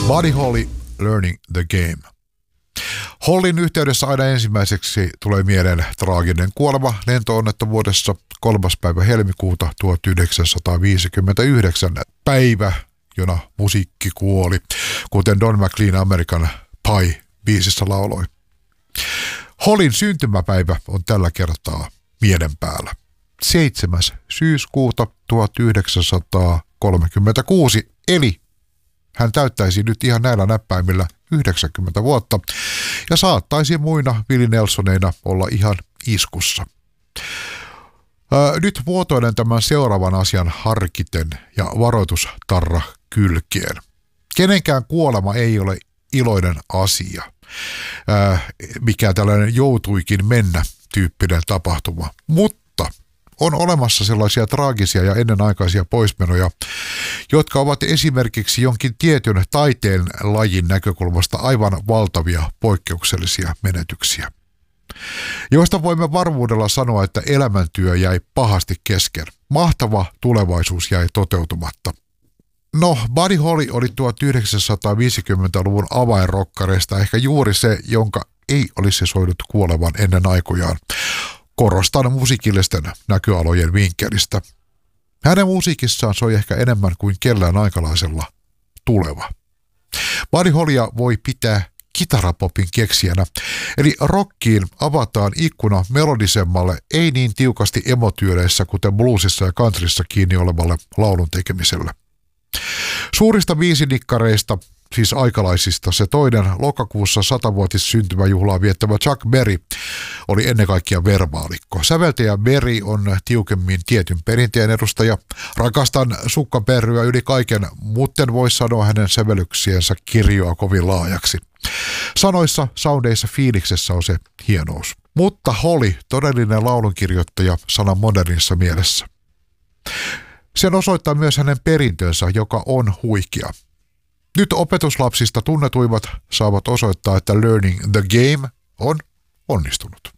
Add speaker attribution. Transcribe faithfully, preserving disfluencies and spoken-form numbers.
Speaker 1: Buddy Holly, Learning the Game. Hollin yhteydessä aina ensimmäiseksi tulee mieleen traaginen kuolema lentoonnettomuudessa kolmas päivä helmikuuta tuhatyhdeksänsataaviisikymmentäyhdeksän, päivä, jona musiikki kuoli, kuten Don McLean American Pie-biisissä lauloi. Hollin syntymäpäivä on tällä kertaa mielen päällä. seitsemäs syyskuuta tuhatyhdeksänsataakolmekymmentäkuusi, eli hän täyttäisi nyt ihan näillä näppäimillä yhdeksänkymmentä vuotta ja saattaisi muina Willie Nelsoneina olla ihan iskussa. Ää, nyt muotoilen tämän seuraavan asian harkiten ja varoitustarra kylkeen. Kenenkään kuolema ei ole iloinen asia, ää, mikä tällainen joutuikin mennä tyyppinen tapahtuma, mutta on olemassa sellaisia traagisia ja ennenaikaisia poismenoja, jotka ovat esimerkiksi jonkin tietyn taiteen lajin näkökulmasta aivan valtavia poikkeuksellisia menetyksiä, joista voimme varmuudella sanoa, että elämäntyö jäi pahasti kesken. Mahtava tulevaisuus jäi toteutumatta. No, Buddy Holly oli tuhatyhdeksänsataaviisikymmentäluvun avainrokkareista ehkä juuri se, jonka ei olisi soinut kuolevan ennen aikojaan. Korostan musiikillisten näköalojen vinkkelistä. Hänen musiikissaan soi ehkä enemmän kuin kellään aikalaisella tuleva. Buddy Hollya voi pitää kitarapopin keksijänä, eli rockiin avataan ikkuna melodisemmalle, ei niin tiukasti emotyyleissä kuten bluesissa ja countryssa kiinni olevalle laulun tekemiselle. Suurista viisinikkareista, siis aikalaisista, se toinen lokakuussa satavuotis syntymäjuhlaa viettävä Chuck Berry oli ennen kaikkea verbaalikko. Säveltäjä Berry on tiukemmin tietyn perinteen edustaja. Rakastan sukkaperryä yli kaiken, mutten voi sanoa hänen sävellyksiensä kirjoa kovin laajaksi. Sanoissa, soundeissa, fiiliksessä on se hienous. Mutta Holly, todellinen laulunkirjoittaja sanan modernissa mielessä. Sen osoittaa myös hänen perintönsä, joka on huikea. Nyt opetuslapsista tunnetuimmat saavat osoittaa, että Learning the Game on onnistunut.